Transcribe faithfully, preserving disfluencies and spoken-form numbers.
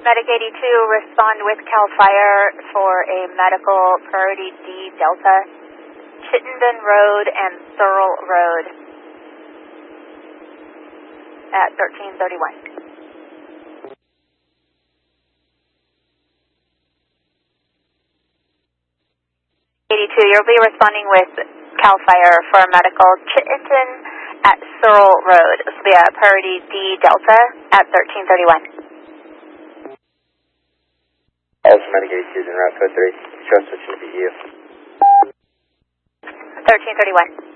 Medic eighty-two, respond with CAL FIRE for a medical priority D Delta, Chittenden Road and Thurl Road at thirteen thirty-one. eighty-two, you'll be responding with CAL FIRE for medical Chittenden at Thurl Road. This will be a priority D Delta at thirteen thirty-one. Alpha Medic eighty-two is in route four three. Trust switching to you. thirteen thirty-one.